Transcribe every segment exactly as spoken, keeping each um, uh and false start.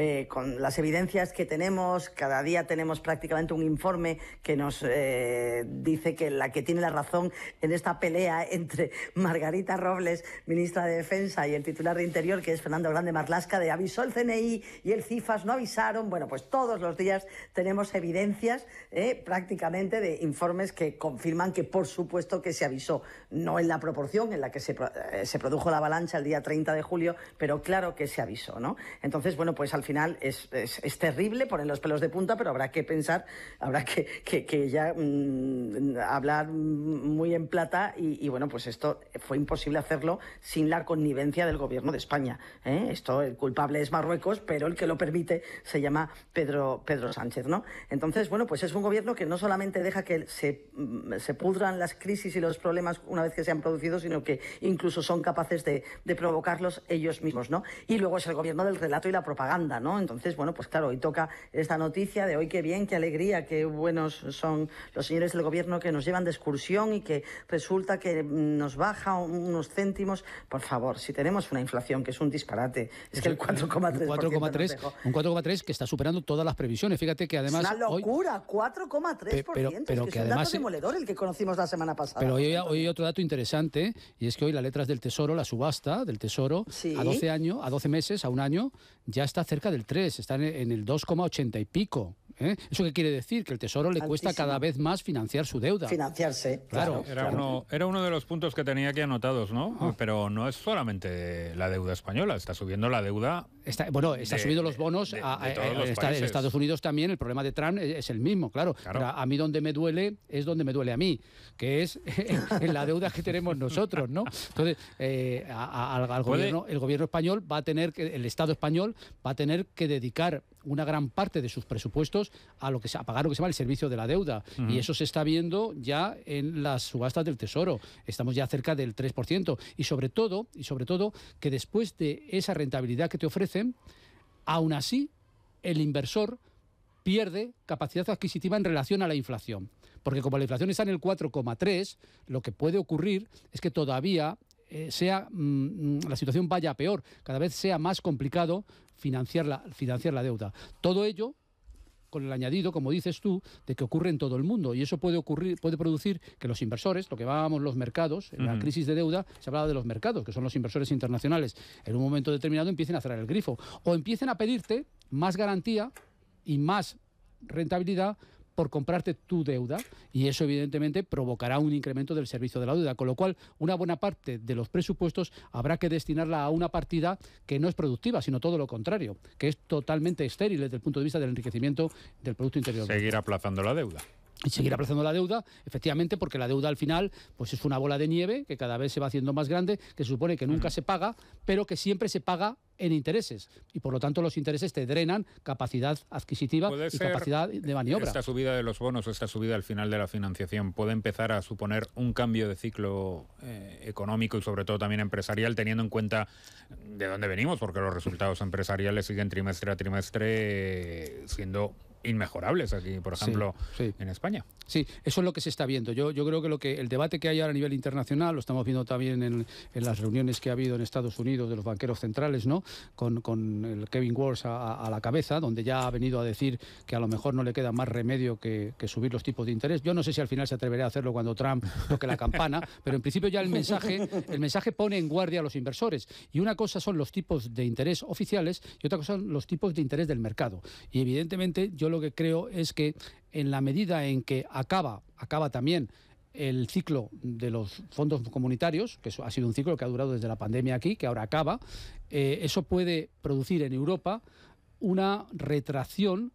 eh, con las evidencias que tenemos, cada día tenemos prácticamente un informe que nos eh, dice que la que tiene la razón en esta pelea entre Margarita Robles, ministra de Defensa, y el titular de Interior, que es Fernando Grande Marlaska, de avisó el C N I y el CIFAS no avisaron. Bueno, pues todos los días tenemos evidencias eh, prácticamente de informes que confirman que por supuesto que se avisó, no en la proporción en la que se, eh, se produjo la avalancha el día treinta de julio, pero claro que se avisó, ¿no? Entonces, bueno, pues al final es, es, es terrible, ponen los pelos de punta, pero habrá que pensar, habrá que, que, que ya mmm, hablar muy en plata y, y bueno, pues esto fue imposible hacerlo sin la connivencia del gobierno de España, ¿eh? Esto, el culpable es Marruecos, pero el que lo permite se llama Pedro, Pedro Sánchez, ¿no? Entonces, bueno, pues es un gobierno que no solamente deja que se, se pudran las crisis y los problemas una vez que se han producido, sino que incluso son capaces de, de provocarlos ellos mismos, ¿no? Y luego es el gobierno del relato y la propaganda, ¿no? Entonces, bueno, pues claro, hoy toca esta noticia de hoy, qué bien, qué alegría, qué buenos son los señores del gobierno que nos llevan de excursión y que resulta que nos baja unos céntimos. Por favor, si tenemos una inflación que es un disparate, es que el cuatro coma tres por ciento un cuatro coma tres que está superando todas las previsiones. Fíjate que además... Es una locura, hoy, cuatro coma tres por ciento. Pero, pero es que, que es un además, dato demoledor el que conocimos la semana pasada. Pero hoy, hoy hay otro dato interesante, y es que hoy las letras del Tesoro, la subasta del Tesoro, ¿sí? a doce años, a doce meses, a un año, ya está cerca del tres, está en, en el dos coma ochenta y pico. ¿Eh? ¿Eso qué quiere decir? Que el Tesoro le Altísimo. Cuesta cada vez más financiar su deuda. Financiarse, claro. Era, claro. Uno, era uno de los puntos que tenía aquí anotados, ¿no? Ah. Pero no es solamente la deuda española, está subiendo la deuda... Está, bueno, está de, subiendo los bonos. De, a, de todos a, los está, en Estados Unidos también el problema de Trump es, es el mismo, claro. claro. Pero a mí donde me duele es donde me duele a mí, que es en la deuda que tenemos nosotros, ¿no? Entonces, eh, a, a, al, al gobierno, el gobierno español va a tener que, el Estado español va a tener que dedicar una gran parte de sus presupuestos a lo que se, a pagar lo que se llama el servicio de la deuda. Uh-huh. Y eso se está viendo ya en las subastas del Tesoro. Estamos ya cerca del tres por ciento. Y sobre todo, y sobre todo, que después de esa rentabilidad que te ofrecen, aún así, el inversor pierde capacidad adquisitiva en relación a la inflación. Porque como la inflación está en el cuatro coma tres, lo que puede ocurrir es que todavía eh, sea mmm, la situación vaya peor, cada vez sea más complicado financiar la, financiar la deuda. Todo ello con el añadido, como dices tú, de que ocurre en todo el mundo, y eso puede ocurrir, puede producir que los inversores, lo que llamamos los mercados, en uh-huh. la crisis de deuda se hablaba de los mercados, que son los inversores internacionales, en un momento determinado empiecen a cerrar el grifo, o empiecen a pedirte más garantía y más rentabilidad por comprarte tu deuda, y eso evidentemente provocará un incremento del servicio de la deuda, con lo cual una buena parte de los presupuestos habrá que destinarla a una partida que no es productiva, sino todo lo contrario, que es totalmente estéril desde el punto de vista del enriquecimiento del Producto Interior Bruto. Seguir aplazando la deuda. Y seguir aplazando la deuda, efectivamente, porque la deuda al final pues es una bola de nieve que cada vez se va haciendo más grande, que se supone que nunca uh-huh. se paga, pero que siempre se paga en intereses. Y por lo tanto los intereses te drenan capacidad adquisitiva y capacidad de maniobra. Esta subida de los bonos, esta subida al final de la financiación, puede empezar a suponer un cambio de ciclo eh, económico y sobre todo también empresarial, teniendo en cuenta de dónde venimos, porque los resultados empresariales siguen trimestre a trimestre siendo inmejorables aquí, por ejemplo, sí, sí. en España. Sí, eso es lo que se está viendo. Yo, yo creo que lo que el debate que hay ahora a nivel internacional, lo estamos viendo también en, en las reuniones que ha habido en Estados Unidos de los banqueros centrales, ¿no? Con, con el Kevin Walsh a, a la cabeza, donde ya ha venido a decir que a lo mejor no le queda más remedio que, que subir los tipos de interés. Yo no sé si al final se atreverá a hacerlo cuando Trump toque la campana, pero en principio ya el mensaje, el mensaje pone en guardia a los inversores. Y una cosa son los tipos de interés oficiales y otra cosa son los tipos de interés del mercado. Y evidentemente yo lo que creo es que en la medida en que acaba, acaba también el ciclo de los fondos comunitarios, que eso ha sido un ciclo que ha durado desde la pandemia aquí, que ahora acaba, eh, eso puede producir en Europa una retracción,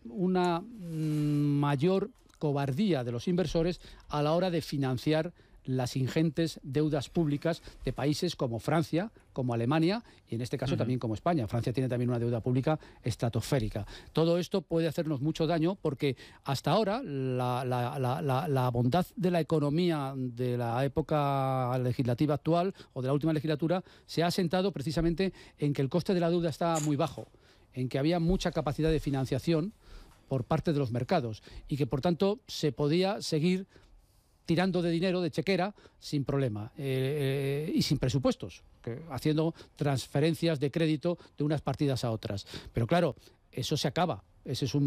una mmm, mayor cobardía de los inversores a la hora de financiar las ingentes deudas públicas de países como Francia, como Alemania y en este caso uh-huh. también como España. Francia tiene también una deuda pública estratosférica. Todo esto puede hacernos mucho daño porque hasta ahora la, la, la, la, la bondad de la economía de la época legislativa actual o de la última legislatura se ha asentado precisamente en que el coste de la deuda está muy bajo, en que había mucha capacidad de financiación por parte de los mercados y que por tanto se podía seguir tirando de dinero, de chequera, sin problema eh, eh, y sin presupuestos. que, haciendo transferencias de crédito de unas partidas a otras. Pero claro, eso se acaba. Esa es un,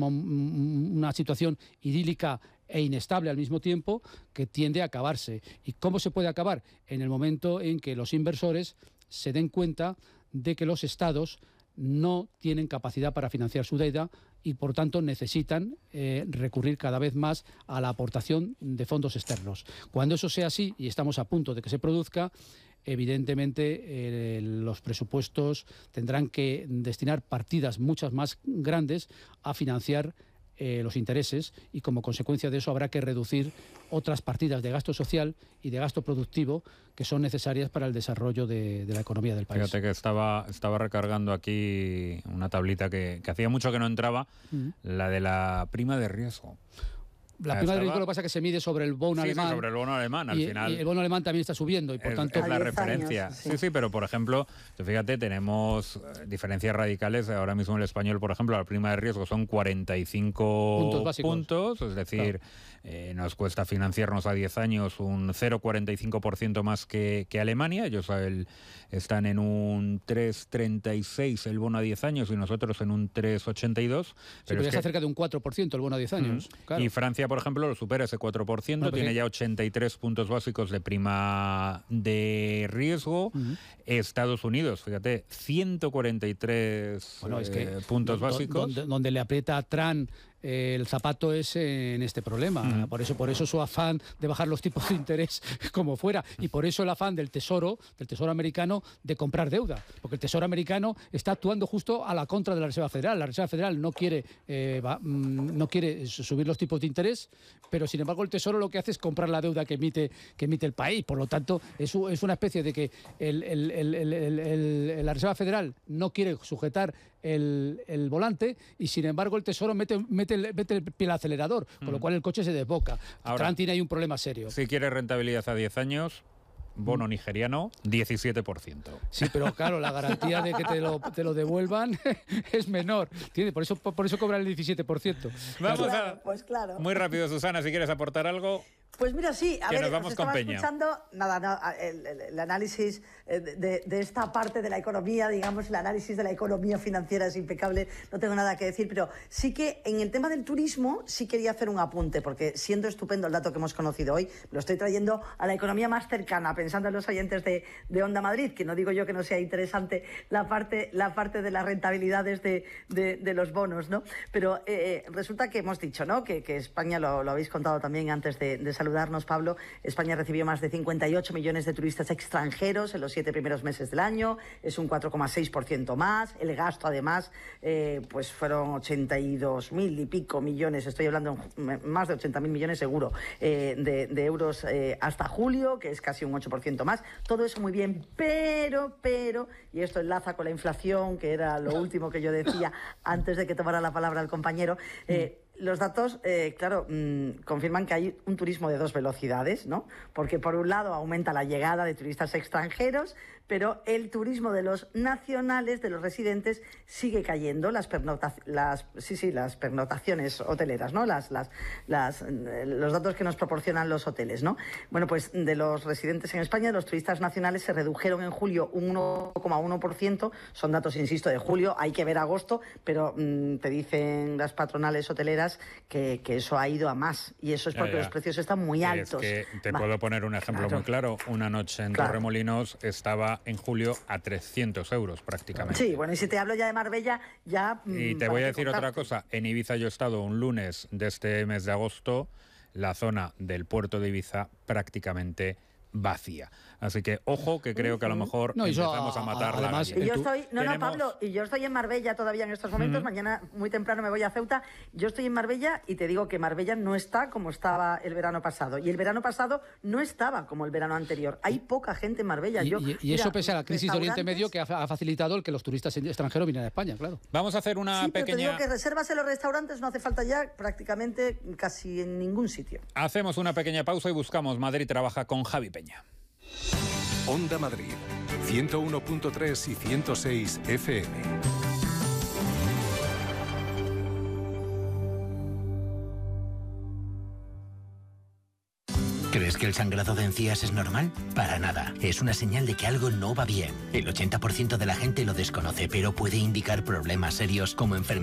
una situación idílica e inestable al mismo tiempo que tiende a acabarse. ¿Y cómo se puede acabar? En el momento en que los inversores se den cuenta de que los estados no tienen capacidad para financiar su deuda y, por tanto, necesitan eh, recurrir cada vez más a la aportación de fondos externos. Cuando eso sea así, y estamos a punto de que se produzca, evidentemente eh, los presupuestos tendrán que destinar partidas muchas más grandes a financiar eh, los intereses y, como consecuencia de eso, habrá que reducir otras partidas de gasto social y de gasto productivo que son necesarias para el desarrollo de, de la economía del país. Fíjate que estaba, estaba recargando aquí una tablita que, que hacía mucho que no entraba, uh-huh. la de la prima de riesgo. La prima de riesgo lo que pasa es que se mide sobre el bono sí, alemán. Sí, sobre el bono alemán, al y, final. Y el bono alemán también está subiendo y por es, tanto... Es la referencia. Años, sí. sí, sí, pero por ejemplo, fíjate, tenemos diferencias radicales. Ahora mismo el español, por ejemplo, la prima de riesgo son cuarenta y cinco puntos, básicos. puntos es decir, claro. eh, nos cuesta financiarnos a diez años un cero coma cuarenta y cinco por ciento más que, que Alemania. Ellos el, están en un tres coma treinta y seis el bono a diez años y nosotros en un tres coma ochenta y dos. Sí, pero, pero ya está cerca de un cuatro por ciento el bono a diez años. Mm, claro. Y Francia, por ejemplo, lo supera ese cuatro por ciento, no, tiene ya ochenta y tres puntos básicos de prima de riesgo. Uh-huh. Estados Unidos, fíjate, ciento cuarenta y tres bueno, es que eh, puntos do, básicos. Donde, donde le aprieta a Trump eh, el zapato es en este problema. Uh-huh. Por eso, por eso su afán de bajar los tipos de interés como fuera. Y por eso el afán del Tesoro, del Tesoro americano, de comprar deuda. Porque el Tesoro americano está actuando justo a la contra de la Reserva Federal. La Reserva Federal no quiere, eh, va, no quiere subir los tipos de interés, pero sin embargo el Tesoro lo que hace es comprar la deuda que emite, que emite el país. Por lo tanto, es, es una especie de que el, el, el, el, el, el, la Reserva Federal no quiere sujetar el, el volante y sin embargo el Tesoro mete, mete, el, mete el pie al acelerador, con mm. lo cual el coche se desboca. Ahora, Trump tiene ahí un problema serio. Si quiere rentabilidad a diez años... bono nigeriano, diecisiete por ciento. Sí, pero claro, la garantía de que te lo, te lo devuelvan es menor. ¿Entiendes? Por eso, por eso cobran el diecisiete por ciento. Vamos claro, a... Pues claro. Muy rápido, Susana, si quieres aportar algo... Pues mira, sí, a que ver, nos vamos os estaba con Peña. escuchando, nada, nada el, el, el análisis de, de esta parte de la economía, digamos, el análisis de la economía financiera es impecable, no tengo nada que decir, pero sí que en el tema del turismo sí quería hacer un apunte, porque siendo estupendo el dato que hemos conocido hoy, lo estoy trayendo a la economía más cercana, pensando en los oyentes de, de Onda Madrid, que no digo yo que no sea interesante la parte, la parte de las rentabilidades de, de, de los bonos, ¿no? Pero eh, resulta que hemos dicho, ¿no?, que, que España, lo, lo habéis contado también antes de, de saludarnos, Pablo, España recibió más de cincuenta y ocho millones de turistas extranjeros en los siete primeros meses del año, es un cuatro coma seis por ciento más, el gasto además eh, pues fueron ochenta y dos mil y pico millones, estoy hablando más de ochenta mil millones seguro, eh, de, de euros eh, hasta julio, que es casi un ocho por ciento más, todo eso muy bien, pero, pero, y esto enlaza con la inflación, que era lo último que yo decía antes de que tomara la palabra el compañero, eh, los datos, eh, claro, mmm, confirman que hay un turismo de dos velocidades, ¿no? Porque por un lado aumenta la llegada de turistas extranjeros, pero el turismo de los nacionales, de los residentes, sigue cayendo. Las, pernota las, sí, sí, las pernotaciones hoteleras, ¿no? Las, las, las, los datos que nos proporcionan los hoteles, ¿no? Bueno, pues de los residentes en España, de los turistas nacionales se redujeron en julio un uno coma uno por ciento. Son datos, insisto, de julio. Hay que ver agosto, pero mmm, te dicen las patronales hoteleras que, que eso ha ido a más. Y eso es porque ya, ya. los precios están muy altos. Es que te Va. puedo poner un ejemplo claro. muy claro. Una noche en claro. Torremolinos estaba en julio a trescientos euros prácticamente. Sí, bueno, y si te hablo ya de Marbella, ya... Y te voy a decir contarte. otra cosa. En Ibiza yo he estado un lunes de este mes de agosto, la zona del puerto de Ibiza prácticamente vacía. Así que, ojo, que creo que a lo mejor no, empezamos a, a matar la y yo estoy, No, Tenemos... no, Pablo, y yo estoy en Marbella todavía en estos momentos, uh-huh. mañana muy temprano me voy a Ceuta, yo estoy en Marbella y te digo que Marbella no está como estaba el verano pasado, y el verano pasado no estaba como el verano anterior. Hay poca gente en Marbella. Y, yo, y, y eso mira, pese a la crisis de Oriente Medio que ha, ha facilitado el que los turistas extranjeros vinieran a España, claro. Vamos a hacer una sí, pequeña... Pero te digo que reservas en los restaurantes no hace falta ya prácticamente casi en ningún sitio. Hacemos una pequeña pausa y buscamos Madrid Trabaja con Javi Peña. Onda Madrid, ciento uno punto tres y ciento seis F M. ¿Crees que el sangrado de encías es normal? Para nada. Es una señal de que algo no va bien. El ochenta por ciento de la gente lo desconoce, pero puede indicar problemas serios como enfermedad